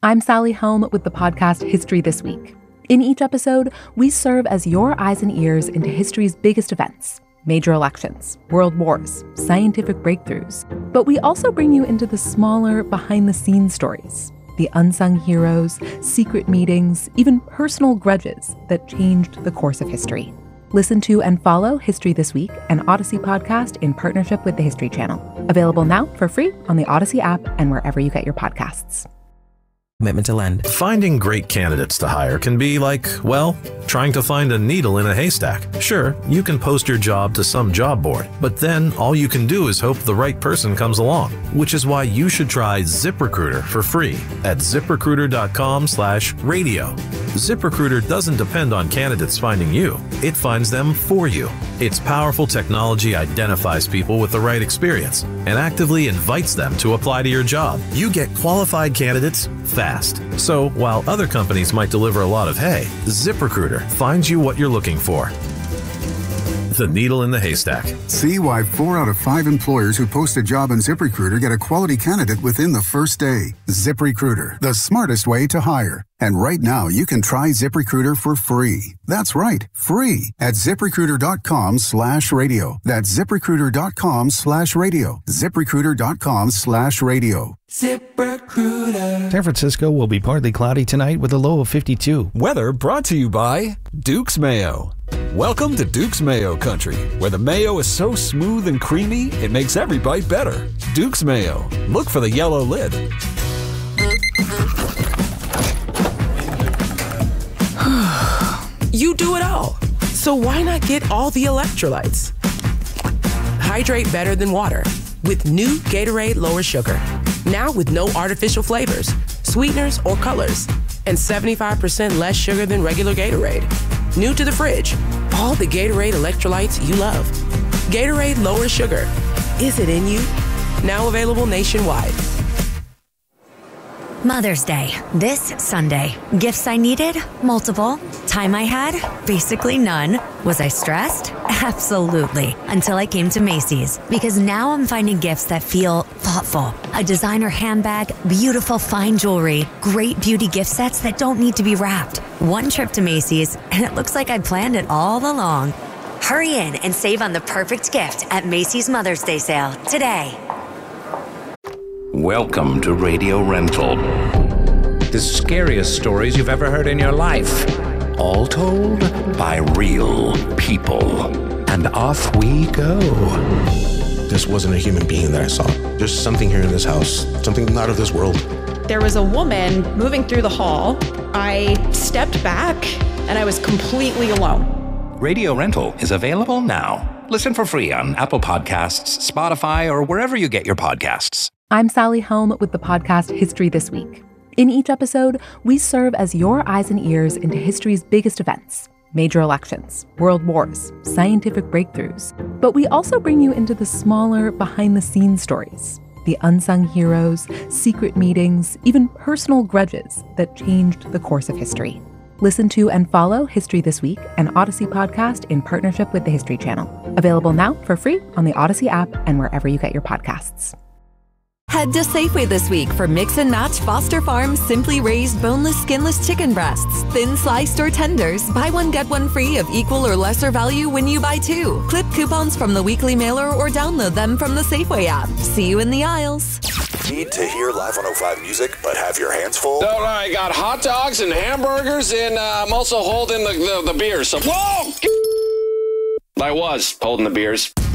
I'm Sally Helm with the podcast History This Week. In each episode, we serve as your eyes and ears into history's biggest events, major elections, world wars, scientific breakthroughs. But we also bring you into the smaller, behind-the-scenes stories, the unsung heroes, secret meetings, even personal grudges that changed the course of history. Listen to and follow History This Week, an Odyssey podcast in partnership with the History Channel. Available now for free on the Odyssey app and wherever you get your podcasts. Commitment to lend. Finding great candidates to hire can be like, well, trying to find a needle in a haystack. Sure, you can post your job to some job board, but then all you can do is hope the right person comes along, which is why you should try ZipRecruiter for free at ZipRecruiter.com/radio. ZipRecruiter doesn't depend on candidates finding you. It finds them for you. Its powerful technology identifies people with the right experience and actively invites them to apply to your job. You get qualified candidates fast. So while other companies might deliver a lot of hay, ZipRecruiter finds you what you're looking for. The needle in the haystack. See why 4 out of 5 employers who post a job on ZipRecruiter get a quality candidate within the first day. ZipRecruiter, the smartest way to hire. And right now, you can try ZipRecruiter for free. That's right, free at ZipRecruiter.com/radio. That's ZipRecruiter.com/radio. ZipRecruiter.com/radio. ZipRecruiter. San Francisco will be partly cloudy tonight with a low of 52. Weather brought to you by Duke's Mayo. Welcome to Duke's Mayo Country, where the mayo is so smooth and creamy, it makes every bite better. Duke's Mayo. Look for the yellow lid. You do it all. So why not get all the electrolytes? Hydrate better than water with new Gatorade Lower Sugar. Now with no artificial flavors, sweeteners, or colors, and 75% less sugar than regular Gatorade. New to the fridge, all the Gatorade electrolytes you love. Gatorade Lower Sugar. Is it in you? Now available nationwide. Mother's Day, this Sunday. Gifts I needed? Multiple. Time I had? Basically none. Was I stressed? Absolutely. Until I came to Macy's. Because now I'm finding gifts that feel thoughtful. A designer handbag, beautiful fine jewelry, great beauty gift sets that don't need to be wrapped. One trip to Macy's, and it looks like I planned it all along. Hurry in and save on the perfect gift at Macy's Mother's Day sale today. Welcome to Radio Rental. The scariest stories you've ever heard in your life. All told by real people. And off we go. This wasn't a human being that I saw. There's something here in this house. Something not of this world. There was a woman moving through the hall. I stepped back and I was completely alone. Radio Rental is available now. Listen for free on Apple Podcasts, Spotify, or wherever you get your podcasts. I'm Sally Helm with the podcast History This Week. In each episode, we serve as your eyes and ears into history's biggest events, major elections, world wars, scientific breakthroughs. But we also bring you into the smaller, behind-the-scenes stories, the unsung heroes, secret meetings, even personal grudges that changed the course of history. Listen to and follow History This Week, an Odyssey podcast in partnership with the History Channel. Available now for free on the Odyssey app and wherever you get your podcasts. Head to Safeway this week for Mix and Match Foster Farms Simply Raised Boneless Skinless Chicken Breasts. Thin sliced or tenders, buy one get one free of equal or lesser value when you buy 2. Clip coupons from the weekly mailer or download them from the Safeway app. See you in the aisles. Need to hear Live 105 music but have your hands full? No, I got hot dogs and hamburgers and I'm also holding the beers. So, whoa! I was holding the beers.